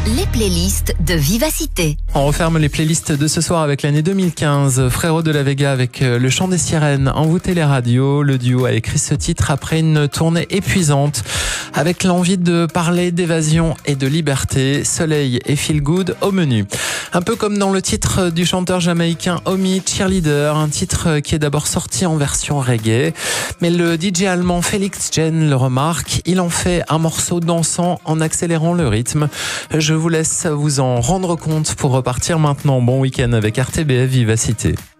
Les playlists de Vivacité. On referme les playlists de ce soir avec l'année 2015. Frérot de la Vega avec Le Chant des Sirènes, envoûté les radios. Le duo a écrit ce titre après une tournée épuisante, avec l'envie de parler d'évasion et de liberté. Soleil et feel good au menu. Un peu comme dans le titre du chanteur jamaïcain Omi, Cheerleader, un titre qui est d'abord sorti en version reggae. Mais le DJ allemand Felix Jen le remarque, il en fait un morceau dansant en accélérant le rythme. Je vous laisse vous en rendre compte pour repartir maintenant. Bon week-end avec RTBF Vivacité.